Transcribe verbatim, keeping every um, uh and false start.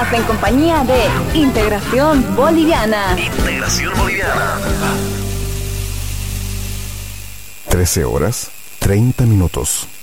Estamos en compañía de Integración Boliviana. Integración Boliviana. trece horas, treinta minutos.